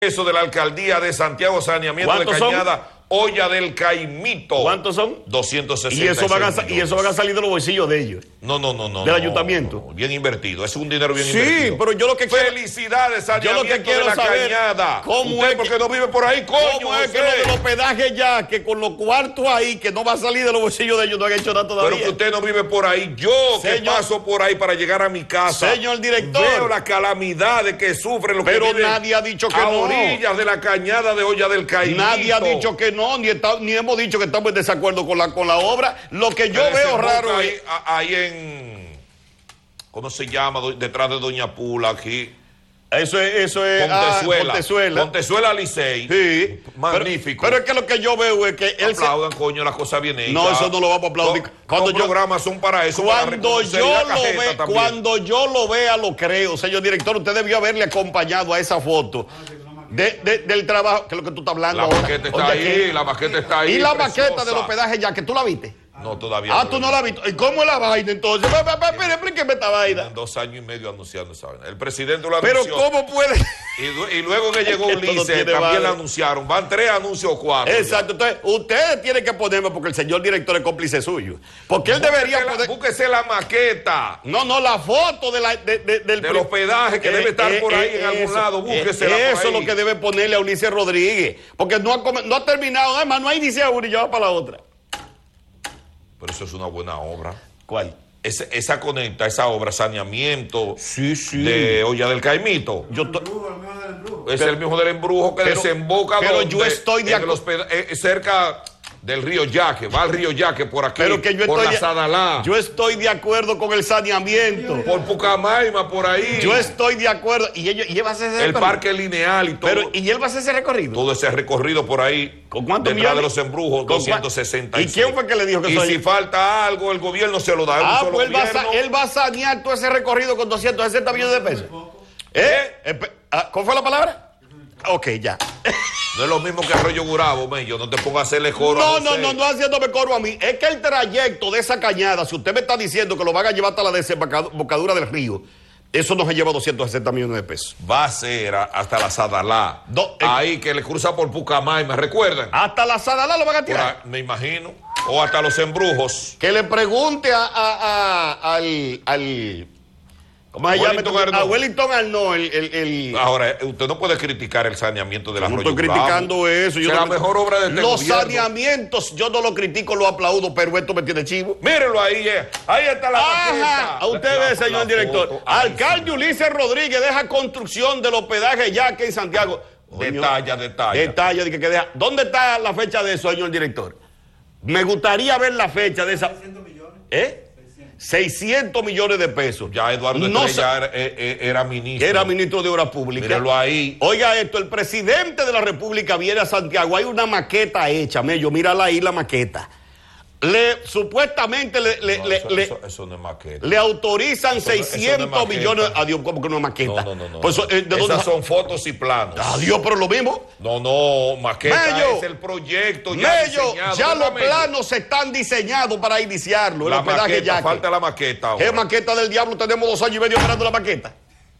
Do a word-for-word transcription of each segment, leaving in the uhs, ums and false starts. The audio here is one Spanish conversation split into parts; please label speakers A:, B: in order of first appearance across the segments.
A: Eso de la alcaldía de Santiago, saneamiento de Cañada, son? Olla del Caimito.
B: ¿Cuántos son?
A: doscientos sesenta
B: y eso van a Y eso van a salir de los bolsillos de ellos.
A: No, no, no, no.
B: Del
A: no,
B: ayuntamiento.
A: No, bien invertido, es un dinero bien
B: sí,
A: invertido.
B: Sí, pero yo lo que quiero...
A: Felicidades, saneamiento
B: yo lo que quiero
A: de la
B: saber
A: Cañada.
B: ¿Cómo
A: Usted
B: es
A: porque
B: que,
A: no vive por ahí, coño?
B: ¿Cómo es que lo del hospedaje ya, que con los cuartos ahí, que no va a salir de los bolsillos de ellos, no han hecho nada todavía?
A: Pero que usted no vive por ahí. Yo
B: señor,
A: que paso por ahí para llegar a mi casa.
B: Señor director.
A: Veo las calamidades que sufren los
B: pero
A: que viven
B: nadie ha dicho que
A: a
B: no.
A: orillas de la Cañada de Olla del Caimito.
B: Nadie ha dicho que no, ni, está, ni hemos dicho que estamos en desacuerdo con la, con la obra. Lo que yo
A: Pero
B: veo raro
A: ahí,
B: es...
A: ahí en... ¿Cómo se llama? Detrás de Doña Pula, aquí.
B: Eso es... Eso es
A: Pontezuela.
B: Ah, Pontezuela.
A: Pontezuela Licey.
B: Sí.
A: Magnífico.
B: Pero, pero es que lo que yo veo es que él
A: aplaudan,
B: se...
A: coño, las cosas bien hechas.
B: No, eso no lo vamos a aplaudir.
A: No,
B: cuando
A: los
B: yo,
A: programas son para eso.
B: Cuando
A: para
B: yo lo ve, cuando yo lo vea, lo creo. Señor director, usted debió haberle acompañado a esa foto. De, de, del trabajo, que es lo que tú estás hablando
A: la
B: ahora.
A: Maqueta está
B: Oye,
A: ahí,
B: ¿qué?
A: la maqueta está ahí.
B: Y la
A: preciosa.
B: maqueta del hospedaje ya, que tú la viste.
A: No, todavía
B: Ah,
A: no.
B: tú no la has visto. ¿Y cómo es la vaina entonces? Espera, explíqueme esta vaina.
A: En dos años y medio anunciando esa vaina. El presidente lo
B: Pero
A: anunció.
B: ¿cómo puede?
A: Y, y luego que llegó Ulises,
B: no
A: también
B: vale.
A: la anunciaron. Van tres anuncios o cuatro.
B: Exacto. Ya. Entonces, ustedes tienen que ponerme porque el señor director es cómplice suyo. Porque él
A: búsquese
B: debería
A: la,
B: poder...
A: Búsquese la maqueta.
B: No, no, la foto de la, de, de, del...
A: Del hospedaje que eh, debe estar eh, por ahí eh, en algún
B: eso,
A: lado. Búsquese
B: eh, Eso es lo que debe ponerle a Ulises Rodríguez. Porque no ha, no ha terminado. Además, no hay dice a una y ya va para la otra.
A: Pero eso es una buena obra.
B: ¿Cuál?
A: Esa, esa conecta, esa obra, saneamiento
B: sí, sí.
A: de Olla del Caimito.
B: Yo to...
A: Es
B: pero,
A: el mismo del embrujo que
B: pero,
A: desemboca
B: pero
A: donde,
B: yo estoy de acuerdo.
A: Eh, cerca del río Yaque, va al río Yaque por aquí,
B: pero que yo
A: por
B: estoy
A: la Sadalá.
B: Yo estoy de acuerdo con el saneamiento.
A: Por Pucamaima, por ahí.
B: Yo estoy de acuerdo. Y, ellos, y él va a hacer ese
A: el parque lineal y todo.
B: Pero, ¿y él va a hacer ese recorrido?
A: Todo ese recorrido por ahí.
B: ¿Con cuántos
A: detrás
B: millones?
A: de los embrujos, doscientos sesenta y seis.
B: ¿Y quién fue que le dijo que
A: Y
B: soy?
A: si falta algo, el gobierno se lo da.
B: Ah, pues él va, a, él va a sanear todo ese recorrido con doscientos sesenta millones de pesos. ¿Eh? ¿Eh? ¿Cómo fue la palabra? Ok, ya.
A: No es lo mismo que Arroyo Gurabo, Mello. No te pongas a hacerle coro
B: no,
A: a
B: No, no, no haciéndome coro a mí. Es que el trayecto de esa cañada, si usted me está diciendo que lo van a llevar hasta la desembocadura del río, eso no se lleva doscientos sesenta millones de pesos.
A: Va a ser hasta la Sadalá.
B: Do, eh,
A: ahí que le cruza por Pucamay, ¿me recuerdan?
B: Hasta la Sadalá lo van a tirar.
A: Ahí, me imagino. O hasta los embrujos.
B: Que le pregunte a, a, a, al... al ¿Cómo se llama? A Wellington Arnaud, el, el, el...
A: Ahora, usted no puede criticar el saneamiento de la Arroyo
B: No estoy criticando
A: Bravo.
B: eso. Yo
A: es
B: no
A: la mejor obra de este
B: Los
A: gobierno.
B: saneamientos, yo no lo critico, lo aplaudo, pero esto me tiene chivo.
A: Mírenlo ahí, eh. Ahí está la
B: Ajá. A usted ve, señor la director. Foto. Alcalde sí. Ulises Rodríguez deja construcción del hospedaje ya aquí en Santiago.
A: Detalla, detalla.
B: Detalla, de que, que deja. ¿Dónde está la fecha de eso, señor director? Me gustaría ver la fecha de esa.
C: seiscientos millones.
B: ¿Eh? seiscientos millones de pesos.
A: Ya Eduardo
B: no
A: Estrella era, era, era ministro.
B: Era ministro de Obras Públicas.
A: Míralo ahí.
B: Oiga esto, el presidente de la República viene a Santiago. Hay una maqueta hecha, Mello. Mírala ahí la maqueta. Le, supuestamente le, le,
A: no,
B: le,
A: eso,
B: le,
A: eso, eso no es maqueta.
B: le autorizan
A: eso
B: seiscientos
A: no, no
B: millones. Adiós, ¿cómo que no es maqueta?
A: No, no, no. no,
B: pues,
A: no.
B: ¿de dónde
A: Esas
B: va?
A: son fotos y planos.
B: Adiós, pero lo mismo.
A: No, no, maqueta
B: Mello,
A: es el proyecto ya
B: Mello,
A: diseñado.
B: ya los
A: Mello?
B: planos están diseñados para iniciarlo.
A: La
B: el hospedaje
A: maqueta,
B: ya
A: falta la maqueta ahora.
B: ¿Qué maqueta del diablo? Tenemos dos años y medio esperando la maqueta.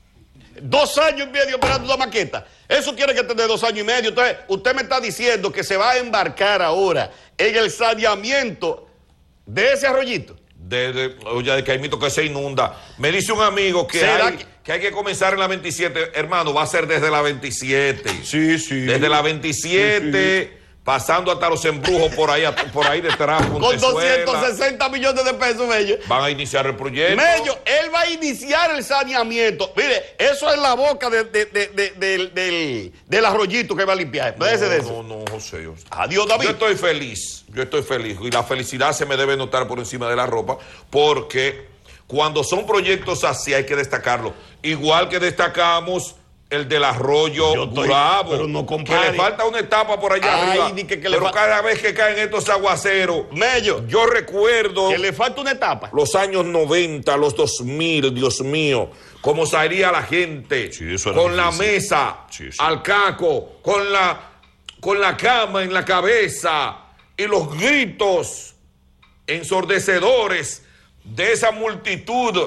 B: Dos años y medio esperando la maqueta. Eso tiene que tener dos años y medio. Entonces, usted me está diciendo que se va a embarcar ahora en el saneamiento de ese arroyito.
A: De, de, oye, de Caimito que se inunda. Me dice un amigo que hay que... que hay que comenzar en la veintisiete. Hermano, va a ser desde la veintisiete.
B: Sí, sí.
A: Desde la veintisiete, sí, sí. Pasando hasta los embrujos por ahí, por ahí detrás.
B: Con doscientos sesenta millones de pesos, Mello.
A: Van a iniciar el proyecto.
B: Mello, él va a iniciar el saneamiento. Mire, eso es la boca de, de, de, de, de, del, del arroyito que va a limpiar.
A: No,
B: de eso.
A: no, no, José. Yo...
B: Adiós, David.
A: Yo estoy feliz. Yo estoy feliz. Y la felicidad se me debe notar por encima de la ropa, porque cuando son proyectos así hay que destacarlo. Igual que destacamos el del arroyo Gurabo,
B: pero no
A: que le falta una etapa por allá
B: Ay,
A: arriba,
B: que, que
A: pero
B: fa...
A: cada vez que caen estos aguaceros,
B: Mello,
A: yo recuerdo
B: que le falta una etapa,
A: los años noventa, los dos mil, Dios mío, cómo salía la gente,
B: sí, eso
A: con
B: difícil.
A: La mesa, sí, sí. al caco, con la, con la cama en la cabeza y los gritos ensordecedores de esa multitud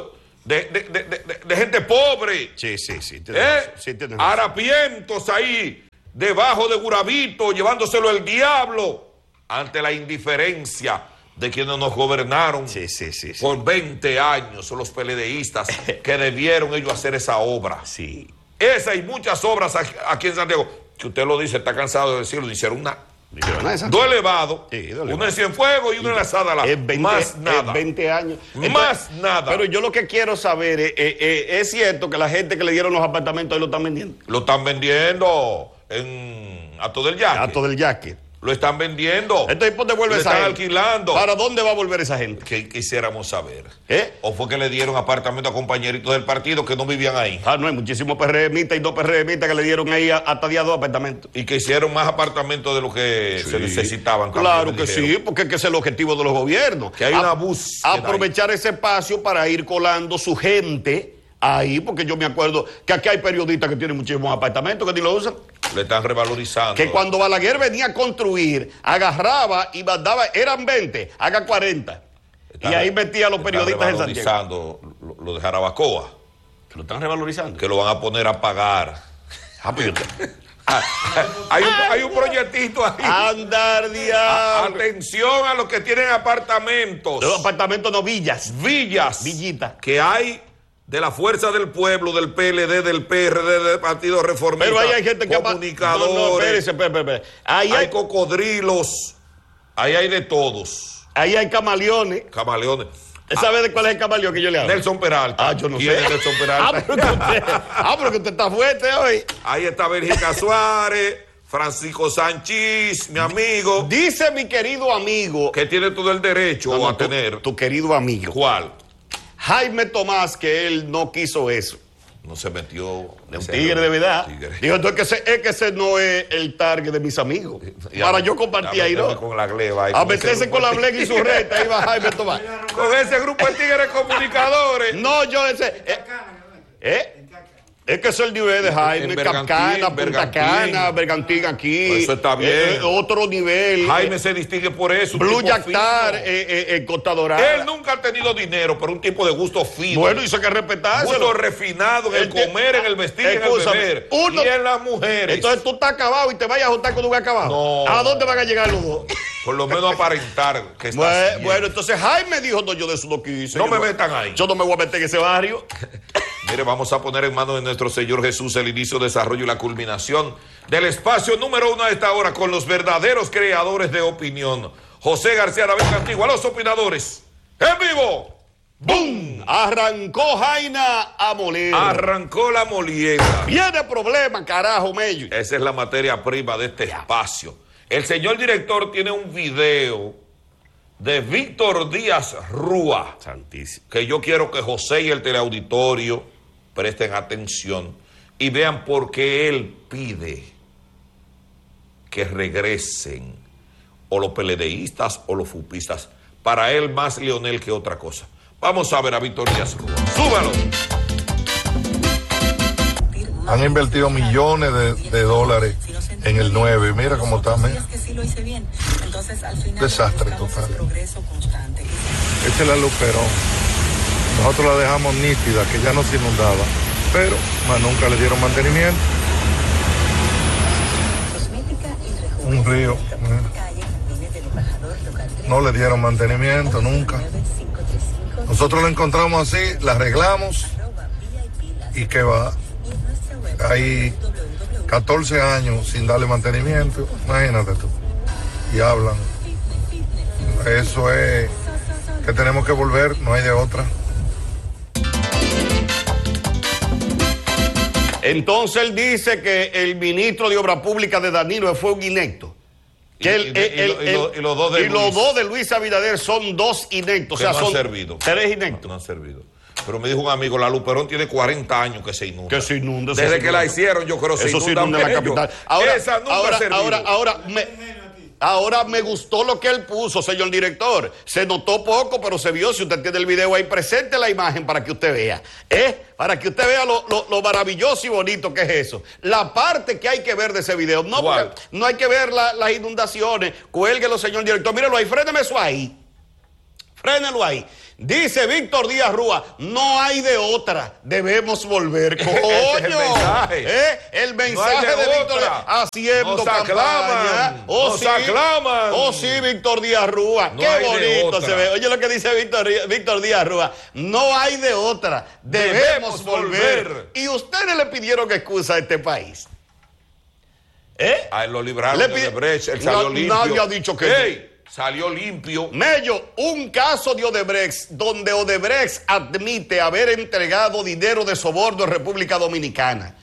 A: de, de, de, de, de gente pobre.
B: Sí, sí, sí.
A: ¿Eh?
B: sí tienes
A: harapientos ahí, debajo de Gurabito, llevándoselo el diablo, ante la indiferencia de quienes nos gobernaron
B: sí, sí, sí, sí.
A: por veinte años, son los peledeístas que debieron ellos hacer esa obra.
B: Sí.
A: Esa y muchas obras aquí en Santiago, que usted lo dice, está cansado de decirlo, hicieron una. Dos elevados, sí, uno en Cienfuegos y uno en la Sada. Más nada.
B: veinte años.
A: Más
B: Entonces,
A: nada.
B: Pero yo lo que quiero saber es, eh, eh, es cierto que la gente que le dieron los apartamentos ahí lo están vendiendo.
A: Lo están vendiendo en Ato del Yaque.
B: Ato del Yaque.
A: Lo están vendiendo.
B: Entonces, ¿dónde vuelve esa
A: gente?
B: gente?
A: Están alquilando.
B: ¿Para dónde va a volver esa gente?
A: Que quisiéramos saber.
B: ¿Eh?
A: ¿O fue que le dieron apartamento a compañeritos del partido que no vivían ahí?
B: Ah, no, hay muchísimos PRMistas y dos PRMistas que le dieron ahí hasta día dos apartamentos.
A: Y que hicieron más apartamentos de lo que sí. se necesitaban.
B: Claro que dijeron. Sí, porque es que ese es el objetivo de los gobiernos.
A: Que hay una búsqueda.
B: Aprovechar ahí ese espacio para ir colando su gente ahí, porque yo me acuerdo que aquí hay periodistas que tienen muchísimos apartamentos que ni lo usan.
A: Le están revalorizando.
B: Que cuando Balaguer venía a construir, agarraba y mandaba, eran veinte, haga cuarenta. Están, y ahí metía a los periodistas en Santiago.
A: Lo, lo de Jarabacoa.
B: Que lo están revalorizando.
A: Que lo van a poner a pagar.
B: Ah, pues
A: hay, un, hay un proyectito ahí.
B: Andar diablo.
A: Atención a los que tienen apartamentos.
B: Los apartamentos no, villas.
A: Villas.
B: Villitas.
A: Que hay de la Fuerza del Pueblo, del P L D, del P R D, del Partido Reformista.
B: Pero ahí hay gente que...
A: Comunicadores.
B: No, no, espérese, espérese, espérese. Ahí
A: hay,
B: hay
A: cocodrilos. Ahí hay de todos.
B: Ahí hay camaleones.
A: Camaleones.
B: ¿Sabe
A: ah,
B: de cuál es el camaleón que yo le hablo?
A: Nelson Peralta.
B: Ah, yo no
A: ¿Quién
B: sé.
A: es Nelson Peralta?
B: Ah, pero que usted, ah, pero que usted está fuerte hoy.
A: Ahí está Bélgica Suárez, Francisco Sánchez, mi amigo.
B: Dice mi querido amigo...
A: Que tiene todo el derecho no, no, a
B: tu,
A: tener.
B: Tu querido amigo.
A: ¿Cuál?
B: Jaime Tomás, que él no quiso eso.
A: No se metió.
B: Un tigre de verdad. Tigre. Dijo, entonces que ese, es que ese no es el target de mis amigos. Y Para a, yo compartir ahí, ¿no?
A: Con la gleba ahí,
B: a meterse con la blega y su reta, ahí va Jaime Tomás.
A: Con ese grupo de tigres comunicadores.
B: No, yo ese... Eh, ¿Eh? Es que es el nivel de Jaime, Capcana, Punta Cana, Bergantín aquí.
A: Pues eso está bien.
B: Eh, otro nivel.
A: Jaime
B: eh,
A: se distingue por eso.
B: Blue Yactar, eh, eh, eh, Costa Dorada.
A: Él nunca ha tenido dinero, pero un tipo de gusto fino.
B: Bueno, hizo que respetárselo.
A: Gusto refinado en el, el comer, en el vestir, en el beber. Uno, y en las mujeres.
B: Entonces tú estás acabado y te vayas a juntar con un acabado.
A: No.
B: ¿A dónde van a llegar los dos?
A: Por lo menos aparentar que está
B: bueno, bueno, entonces Jaime dijo, no, yo de eso no quise.
A: No me metan ahí.
B: Yo no me voy a meter en ese barrio.
A: Mire, vamos a poner en manos de nuestro Señor Jesús el inicio, desarrollo y la culminación del espacio número uno a esta hora con los verdaderos creadores de opinión. José García David Castillo, a los opinadores. ¡En vivo! ¡Bum!
B: Arrancó Jaina a moler.
A: Arrancó la molienda.
B: Viene problema, carajo, mello.
A: Esa es la materia prima de este espacio. El señor director tiene un video de Víctor Díaz Rúa.
B: Santísimo.
A: Que yo quiero que José y el teleauditorio presten atención y vean por qué él pide que regresen o los peledeístas o los fupistas. Para él más Leonel que otra cosa. Vamos a ver a Víctor Díaz Rúa. ¡Súbalo!
C: Han invertido millones de, de dólares en el nueve. Mira cómo está, mira. Desastre total. Esta es la Luperón. Nosotros la dejamos nítida, que ya no se inundaba, pero más nunca le dieron mantenimiento. Un río. Mira. No le dieron mantenimiento nunca. Nosotros la encontramos así, la arreglamos y que va. Hay catorce años sin darle mantenimiento, imagínate tú. Y hablan. Eso es que tenemos que volver, no hay de otra.
B: Entonces él dice que el ministro de Obras Públicas de Danilo fue un inecto. Que el, el, el, el,
A: y, los dos de
B: y los dos de Luis Abinader son dos inectos.
A: Que
B: o sea,
A: no
B: son
A: han servido.
B: Tres inectos.
A: No, no han servido. Pero me dijo un amigo, la Luperón tiene cuarenta años que se inunda.
B: Que se inunda.
A: Desde
B: se
A: que
B: inunda.
A: la hicieron, yo creo que se
B: Eso
A: inunda,
B: se inunda en la capital. Ahora,
A: Esa nunca
B: ahora,
A: ha servido.
B: ahora, ahora, me, ahora me gustó lo que él puso, señor director. Se notó poco, pero se vio. Si usted tiene el video ahí, presente la imagen para que usted vea. ¿Eh? Para que usted vea lo, lo, lo maravilloso y bonito que es eso. La parte que hay que ver de ese video. No, porque no hay que ver la, las inundaciones. Cuélguelo, señor director. Míralo ahí, fréneme eso ahí. Frénelo ahí. Dice Víctor Díaz Rúa, no hay de otra, debemos volver. ¡Coño!
A: Ese es el mensaje.
B: ¿Eh? El mensaje
A: No hay de
B: de, Víctor
A: otra.
B: haciendo
A: Nos
B: campaña.
A: aclaman,
B: Oh,
A: nos
B: sí.
A: aclaman.
B: Oh, sí, Víctor Díaz Rúa.
A: No
B: Qué
A: hay de
B: bonito
A: otra.
B: se ve. Oye lo que dice Víctor, Víctor Díaz Rúa. No hay de otra, debemos,
A: Debemos
B: volver.
A: volver.
B: Y ustedes le pidieron excusa a este país. ¿Eh?
A: A él lo libraron
B: Le
A: de
B: pide-
A: Odebrecht, él
B: No,
A: salió limpio.
B: nadie ha dicho que
A: Ey, salió limpio.
B: Mello, un caso de Odebrecht donde Odebrecht admite haber entregado dinero de soborno en República Dominicana.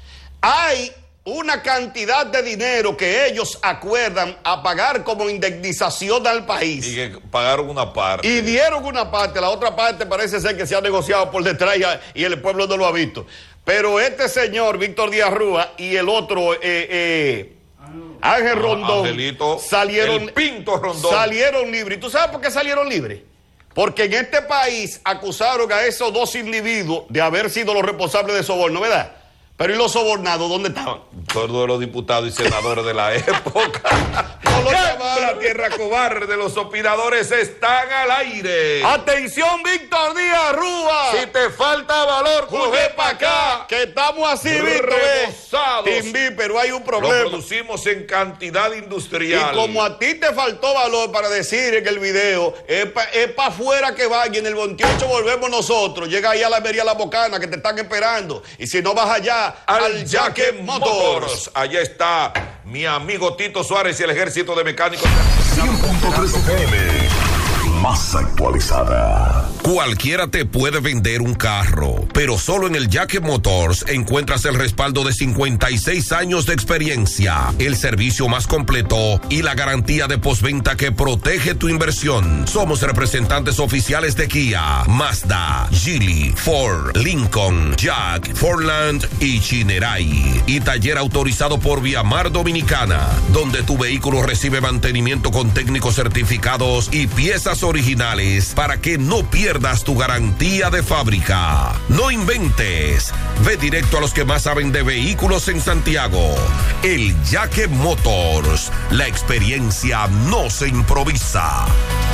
B: Hay una cantidad de dinero que ellos acuerdan a pagar como indemnización al país.
A: Y que pagaron una parte.
B: Y dieron una parte, la otra parte parece ser que se ha negociado por detrás y, y el pueblo no lo ha visto. Pero este señor, Víctor Díaz Rúa, y el otro, eh, eh, Ángel Rondón,
A: Angelito,
B: salieron,
A: el Pinto Rondón.
B: salieron libres. ¿Y tú sabes por qué salieron libres? Porque en este país acusaron a esos dos individuos de haber sido los responsables de soborno, ¿verdad? Pero ¿y los sobornados dónde estaban?
A: Todos los diputados y senadores de la época.
B: No lo
A: ¡Tiembla,
B: llamaron!
A: tierra cobarde! Los opinadores están al aire.
B: ¡Atención, Víctor Díaz Rúa!
A: Si te falta valor, coge para acá.
B: Que estamos así, Víctor.
A: Rebozados.
B: Timbi, pero hay un
A: Lo
B: problema.
A: producimos en cantidad industrial.
B: Y como a ti te faltó valor para decir en el video, es para afuera que vaya, en el veintiocho volvemos nosotros. Llega ahí a la Almería La Bocana que te están esperando. Y si no vas allá,
A: al,
B: al
A: Jaque
B: Jaque
A: Motors.
B: Motors.
A: Allá está mi amigo Tito Suárez y el ejército de mecánicos.
D: cien punto tres F M, más actualizada.
E: Cualquiera te puede vender un carro, pero solo en el Jaque Motors encuentras el respaldo de cincuenta y seis años de experiencia, el servicio más completo y la garantía de postventa que protege tu inversión. Somos representantes oficiales de Kia, Mazda, Geely, Ford, Lincoln, Jack, Fordland y Chinerai. Y taller autorizado por Viamar Dominicana, donde tu vehículo recibe mantenimiento con técnicos certificados y piezas originales para que no pierdas tu garantía de fábrica. No inventes. Ve directo a los que más saben de vehículos en Santiago. El Jaque Motors. La experiencia no se improvisa.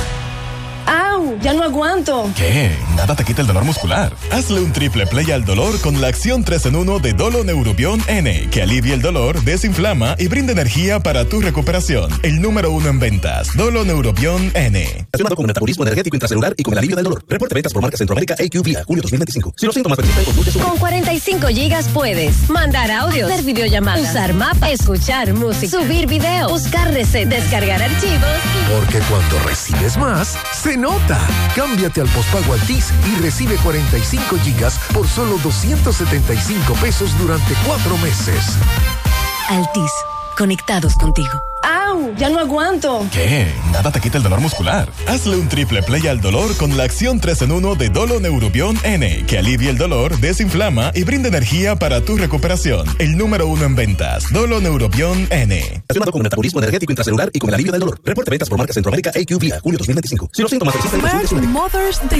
F: ¡Au! Ya no aguanto.
G: ¿Qué? Nada te quita el dolor muscular. Hazle un triple play al dolor con la acción tres en uno de Dolo Neurobion N, que alivia el dolor, desinflama y brinda energía para tu recuperación. El número uno en ventas, Dolo Neurobion N.
H: Relacionado con el metabolismo energético intracelular y con el alivio del dolor. Reporte ventas por marca Centroamérica A Q Vía, julio dos mil veinticinco. Si los síntomas persisten, consulte su...
F: Con cuarenta y cinco gigas puedes mandar audios, hacer videollamadas, usar mapas, escuchar música, subir videos, buscar recetas, descargar archivos y...
I: Porque cuando recibes más, se nota. Cámbiate al postpago Altis y recibe cuarenta y cinco gigas por solo doscientos setenta y cinco pesos durante cuatro meses.
F: Altis, conectados contigo. ¡Au! Ya no aguanto.
G: ¿Qué? Nada te quita el dolor muscular. Hazle un triple play al dolor con la acción tres en uno de Dolo Neurobion N, que alivia el dolor, desinflama y brinda energía para tu recuperación. El número uno en ventas, Dolo Neurobion N.
H: Relacionado con el metabolismo energético intracelular y con el alivio del dolor. Reporte ventas por marca Centroamérica A Q Vía, julio dos mil veinticinco. Si los síntomas persisten, consulte su médico.
J: Mother's Day